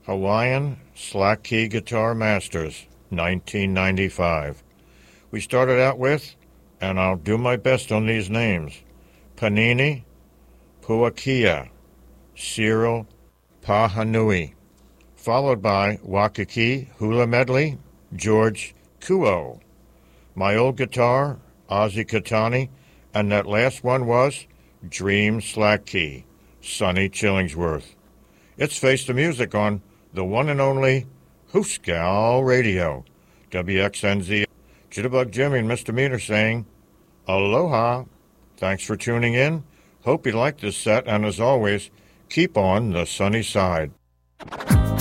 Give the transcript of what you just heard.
Hawaiian Slack Key Guitar Masters, 1995. We started out with, and I'll do my best on these names, Panini, Puakia, Cyril Pahanui, followed by Waikiki Hula Medley, George Kuo, My Old Guitar, Ozzy Katani, and that last one was Dream Slack Key, Sonny Chillingsworth. It's Face the Music on the one and only Hooskow Radio, WXNZ. Jitterbug Jimmy and Mr. Meter saying, aloha. Thanks for tuning in. Hope you like this set, and as always, keep on the sunny side.